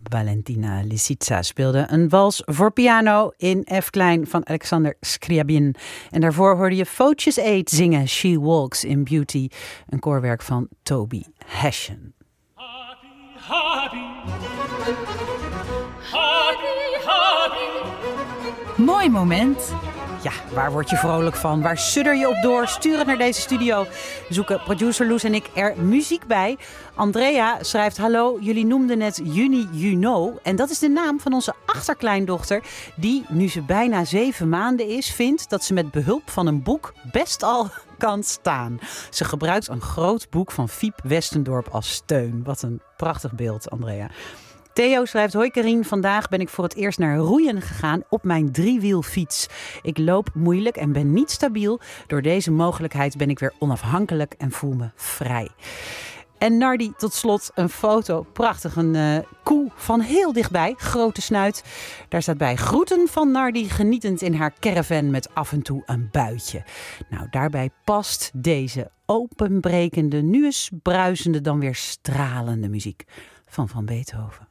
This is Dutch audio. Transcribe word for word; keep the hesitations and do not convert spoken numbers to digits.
Valentina Lisitsa speelde een wals voor piano in F klein van Alexander Scriabin. En daarvoor hoorde je Footjes Eight zingen She Walks in Beauty, een koorwerk van Toby Hessian. Happy, happy. Happy, happy. Mooi moment. Ja, waar word je vrolijk van? Waar sudder je op door? Stuur het naar deze studio. Zoeken producer Loes en ik er muziek bij. Andrea schrijft: hallo, jullie noemden het Juni Juno. En dat is de naam van onze achterkleindochter, die, nu ze bijna zeven maanden is, vindt dat ze met behulp van een boek best al kan staan. Ze gebruikt een groot boek van Fiep Westendorp als steun. Wat een prachtig beeld, Andrea. Theo schrijft: hoi Karien, vandaag ben ik voor het eerst naar roeien gegaan op mijn driewielfiets. Ik loop moeilijk en ben niet stabiel. Door deze mogelijkheid ben ik weer onafhankelijk en voel me vrij. En Nardi, tot slot een foto. Prachtig, een uh, koe van heel dichtbij, grote snuit. Daar staat bij: groeten van Nardi, genietend in haar caravan met af en toe een buitje. Nou, daarbij past deze openbrekende, nu eens bruisende, dan weer stralende muziek van Van Beethoven.